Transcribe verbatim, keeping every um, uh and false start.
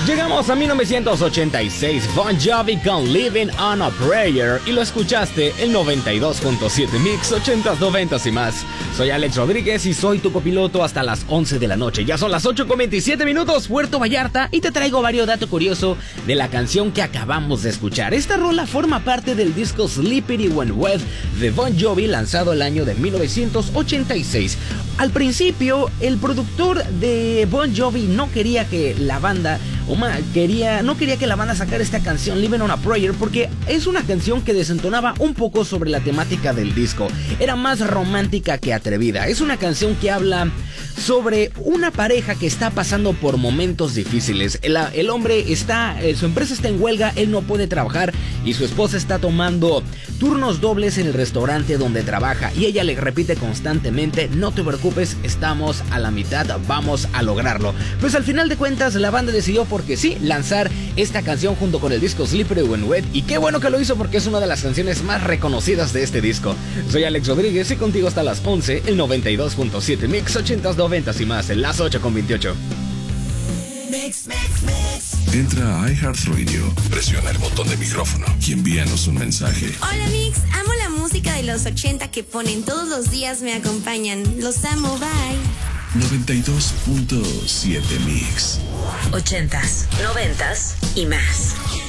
Llegamos a mil novecientos ochenta y seis, Bon Jovi con Living on a Prayer, y lo escuchaste el noventa y dos punto siete Mix, ochentas, noventas y más. Soy Alex Rodríguez y soy tu copiloto hasta las once de la noche. Ya son las ocho con veintisiete minutos, Puerto Vallarta, y te traigo varios datos curiosos de la canción que acabamos de escuchar. Esta rola forma parte del disco Slippery When Wet de Bon Jovi, lanzado el año de mil novecientos ochenta y seis. Al principio, el productor de Bon Jovi no quería que la banda Oma quería, no quería que la banda sacara esta canción Living on a Prayer porque es una canción que desentonaba un poco sobre la temática del disco. Era más romántica que atrevida. Es una canción que habla sobre una pareja que está pasando por momentos difíciles. El, el hombre está, su empresa está en huelga, él no puede trabajar y su esposa está tomando turnos dobles en el restaurante donde trabaja y ella le repite constantemente: no te preocupes, estamos a la mitad, vamos a lograrlo. Pues al final de cuentas la banda decidió, porque sí, lanzar esta canción junto con el disco Slippery When Wet, y qué bueno que lo hizo porque es una de las canciones más reconocidas de este disco. Soy Alex Rodríguez y contigo hasta las once, el noventa y dos punto siete Mix, ochentas, noventas y más, en las ocho con veintiocho. Mix, mix, mix. Entra a iHeartRadio, presiona el botón de micrófono y envíanos un mensaje. Hola Mix, amo la música de los ochenta que ponen todos los días, me acompañan. Los amo, bye. noventa y dos punto siete Mix. Ochentas, noventas y más.